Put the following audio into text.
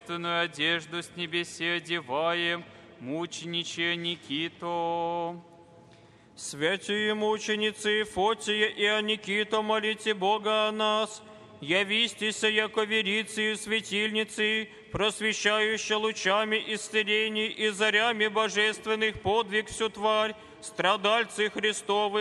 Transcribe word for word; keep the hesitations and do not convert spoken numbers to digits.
божественную одежду с небесе одеваем, мучениче Никиту. Святые мученицы Фотия и Аникита, молите Бога о нас. Явистися, яко верицы и светильницы, просвещающая лучами исцелений и зарями божественных подвиг всю тварь, страдальцы Христовы,